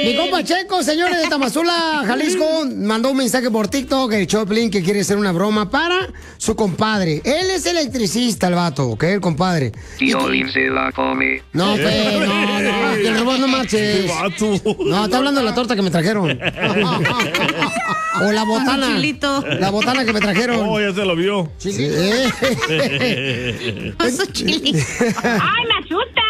Mi compa Checo, señores de Tamazula, Jalisco, mandó un mensaje por TikTok, el Choplin, que quiere hacer una broma para su compadre. Él es electricista, el vato, ¿ok? El compadre. Piolín se la come. No, que el robot no marches. No, está hablando de la torta que me trajeron. O la botana. Chilito. La botana que me trajeron. Oh, ya se lo vio. Sí. Oso chilito. ¡Ay, me asusta!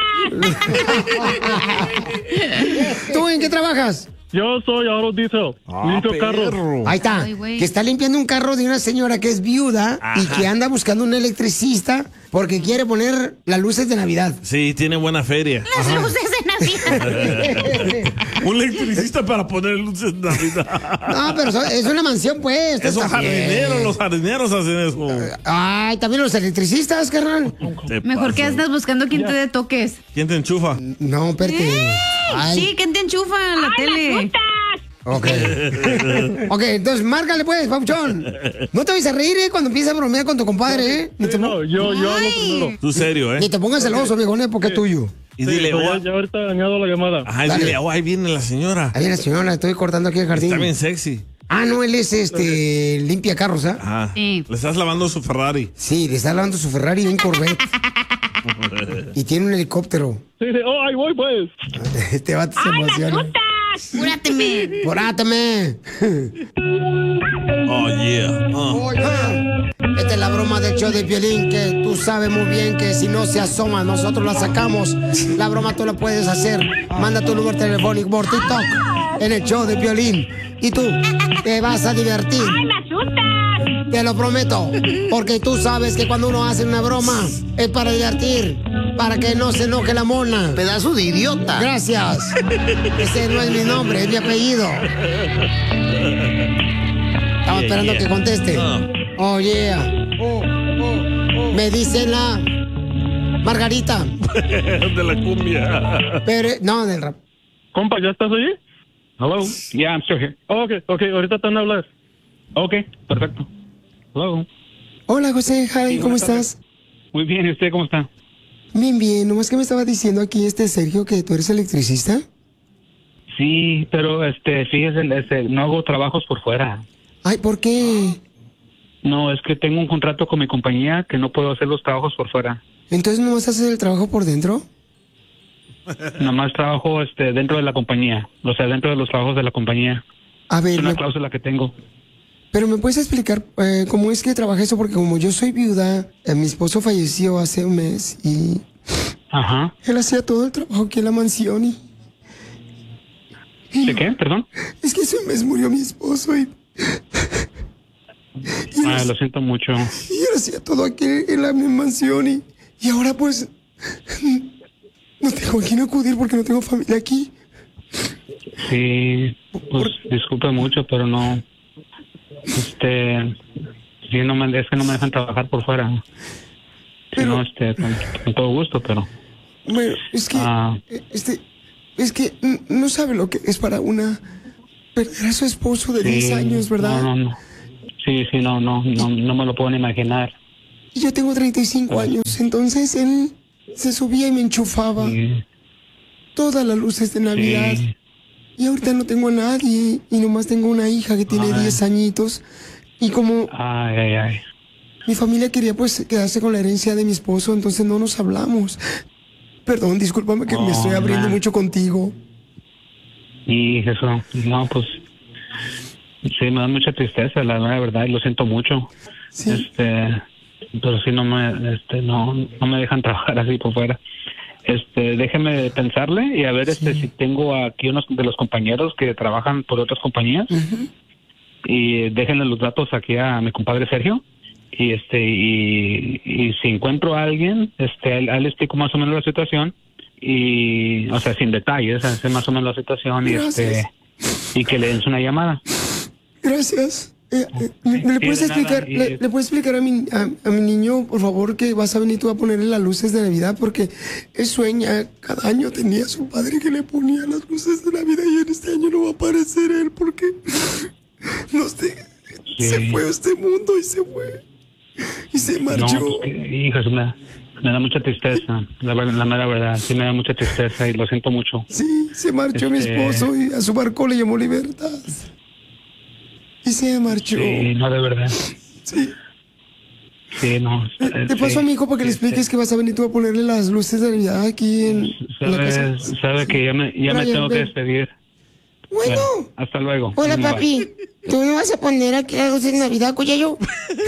¿Tú en qué trabajas? Yo soy Aro Diesel, limpio carros. Ahí está, Ay, güey. que está limpiando un carro de una señora que es viuda y que anda buscando un electricista porque quiere poner las luces de Navidad. Sí, tiene buena feria. Las luces de Navidad. Un electricista para poner luces de Navidad. No, pero es una mansión, pues. Esos Está bien. jardineros, los jardineros hacen eso. Ay, también los electricistas, carnal. Mejor que andas buscando quien te dé toques. ¿Quién te enchufa? No, espérate. Ay. Sí, ¿quién te enchufa en la tele? Ok. Ok, entonces márcale pues, Pauchón. No te vayas a reír, cuando empiezas a bromear con tu compadre, ¿eh? Sí, no, yo hablo primero. Tú serio, ¿eh? Ni te pongas celoso, viejo, porque es tuyo. Y dile, ya ahorita añado la llamada. ajá, y dile, ahí viene la señora. Ahí viene la señora, estoy cortando aquí el jardín. Está bien sexy. Ah, no, él es limpia carros, ¿ah? Ajá. Sí. Le estás lavando su Ferrari. Sí, le está lavando su Ferrari y un Corvette. Y tiene un helicóptero. Sí, ahí voy, pues. Este vato se emociona. Cúrateme. ¡Curáteme! Oh, yeah. Esta es la broma del show de Piolín, que tú sabes muy bien que si no se asoma, nosotros la sacamos. La broma tú la puedes hacer. Manda tu número telefónico por TikTok en el show de Piolín. Y tú te vas a divertir. ¡Ay, me asustas! Te lo prometo, porque tú sabes que cuando uno hace una broma es para divertir, para que no se enoje la mona. Pedazo de idiota. Gracias. Ese no es mi nombre, es mi apellido. Estamos esperando que conteste. Oh, yeah. Me dice la Margarita. De la cumbia. Pero, no, del rap. Compa, ¿ya estás ahí? Hello. Yeah, I'm still here. Ok, ahorita te van a hablar. Okay, perfecto. Hello. Hola, José. Hi, ¿cómo estás? Muy bien, ¿y usted cómo está? Bien, bien. Nomás que me estaba diciendo aquí Sergio que tú eres electricista. Sí, pero fíjese, no hago trabajos por fuera. Ay, ¿por qué? No, es que tengo un contrato con mi compañía que no puedo hacer los trabajos por fuera. Entonces, ¿nomás haces el trabajo por dentro? Nomás trabajo dentro de la compañía, o sea, dentro de los trabajos de la compañía. A ver, Es una cláusula que tengo. pero ¿me puedes explicar cómo es que trabaja eso? Porque como yo soy viuda, mi esposo falleció hace un mes y Ajá. él hacía todo el trabajo aquí en la mansión y ¿De qué? Perdón. es que hace un mes murió mi esposo y Lo siento mucho. él hacía todo aquí en la mansión y ahora pues no tengo a quién acudir porque no tengo familia aquí. Sí, pues disculpe mucho, pero no. Sí, no es que no me dejan trabajar por fuera. Sí, no, con todo gusto, pero. Bueno, es que es que no sabe lo que es para una perder a su esposo de 10 años, ¿verdad? No. Sí, no me lo puedo ni imaginar. Y yo tengo 35 años, entonces él se subía y me enchufaba todas las luces de Navidad. Sí. Y ahorita no tengo a nadie y nomás tengo una hija que tiene 10 añitos. Y como mi familia quería pues quedarse con la herencia de mi esposo, entonces no nos hablamos. Perdón, discúlpame que me estoy abriendo mucho contigo. Y eso, no, pues sí, me da mucha tristeza, la verdad, y lo siento mucho. Sí. Pero sí no me dejan trabajar así por fuera. Déjeme pensarle y a ver si tengo aquí unos de los compañeros que trabajan por otras compañías. Y déjenle los datos aquí a mi compadre Sergio. Y y si encuentro a alguien, a él le explico más o menos la situación y, o sea, sin detalles, sé más o menos la situación y que le den una llamada. Gracias. ¿Le puedes explicar, le puedes explicar a mi niño, por favor, que vas a venir tú a ponerle las luces de Navidad? Porque él sueña, cada año tenía a su padre que le ponía las luces de Navidad y en este año no va a aparecer él porque se fue a este mundo y se fue. Y se marchó. No, pues, hija, Me da mucha tristeza, la mera verdad. Sí, me da mucha tristeza y lo siento mucho. Sí, se marchó mi esposo y a su barco le llamó Libertad. Y se marchó. Sí, no, de verdad. Sí. Sí, no. Te paso a mi hijo para que le expliques que vas a venir tú a ponerle las luces de Navidad aquí en la casa. Sabe que ya me tengo que despedir. Bueno. Hasta luego. Hola, Bye. papi. ¿Tú me vas a poner aquí las luces de Navidad, Cuyayo?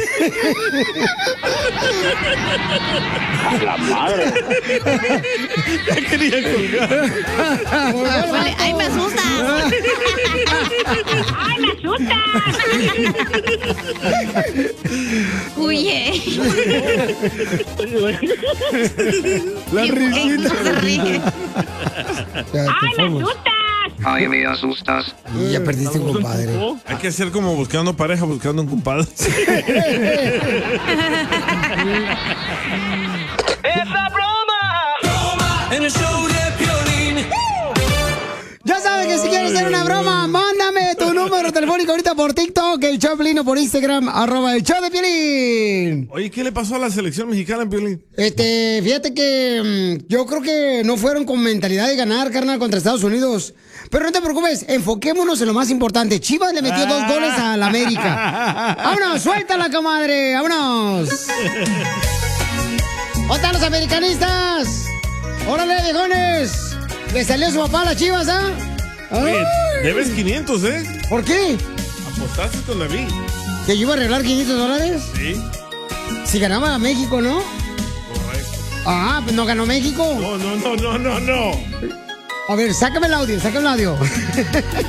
A la madre. Ya quería colgar. Vale, ¡ay, me asustas! ¡Ay, me asustas! Huye. La risita. Se ríe. ¡Ay, me asustas! Ay, me asustas. Y ya perdiste un compadre. Hay que hacer como buscando pareja, buscando un compadre. En el show de Piolín. Ya sabes que si quieres hacer una broma, mándame tu número telefónico ahorita por TikTok, el show de Piolín, o por Instagram, @el show de Piolín. Oye, ¿qué le pasó a la selección mexicana, Piolín? Fíjate que yo creo que no fueron con mentalidad de ganar, carnal, contra Estados Unidos. Pero no te preocupes, enfoquémonos en lo más importante. Chivas le metió 2 goles a la América. ¡Vámonos, suéltala, comadre! ¡Vámonos! ¿Dónde están los americanistas? ¡Órale, viejones! ¿Le salió su papá a las Chivas, ah? Oye, ¡Ay! debes 500, ¿eh? ¿Por qué? Apostaste con David. ¿Que yo iba a arreglar $500? Sí. Si ganaba México, ¿no? Correcto. Ah, pues no ganó México. No. A ver, sácame el audio, sácame el audio.